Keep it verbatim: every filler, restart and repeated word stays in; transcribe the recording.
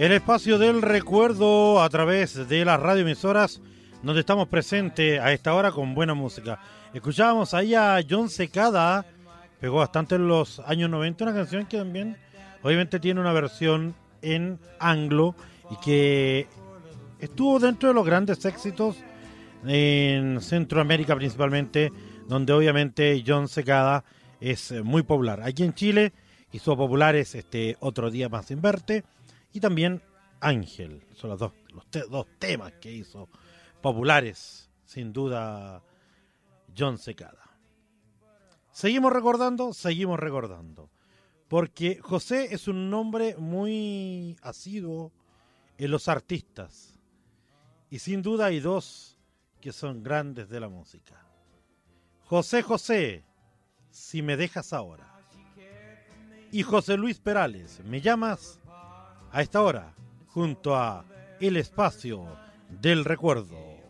El espacio del recuerdo a través de las radioemisoras donde estamos presentes a esta hora con buena música. Escuchábamos ahí a Jon Secada, pegó bastante en los años noventa, una canción que también obviamente tiene una versión en anglo y que estuvo dentro de los grandes éxitos en Centroamérica principalmente, donde obviamente Jon Secada es muy popular. Aquí en Chile hizo populares este Otro Día Más Sin Verte y también Ángel. Son los dos, los te, dos temas que hizo populares, sin duda, Jon Secada. Seguimos recordando, seguimos recordando, porque José es un nombre muy asiduo en los artistas, y sin duda hay dos que son grandes de la música. José José, Si me dejas ahora, y José Luis Perales, Me llamas, a esta hora, junto a El Espacio del Recuerdo.